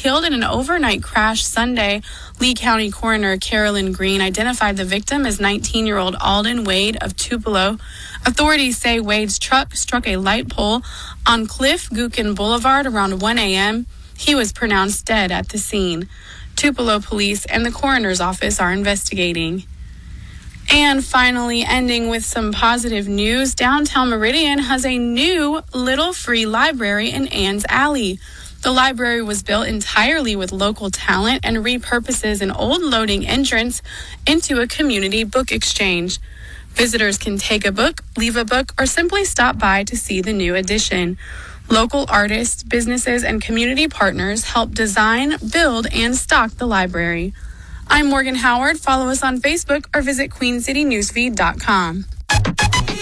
killed in an overnight crash Sunday. Lee County Coroner Carolyn Green identified the victim as 19-year-old Alden Wade of Tupelo. Authorities say Wade's truck struck a light pole on Cliff Gookin Boulevard around 1 a.m. He was pronounced dead at the scene. Tupelo police and the coroner's office are investigating. And finally, ending with some positive news, downtown Meridian has a new Little Free Library in Ann's Alley. The library was built entirely with local talent and repurposes an old loading entrance into a community book exchange. Visitors can take a book, leave a book, or simply stop by to see the new addition. Local artists, businesses, and community partners help design, build, and stock the library. I'm Morgan Howard. Follow us on Facebook or visit queencitynewsfeed.com.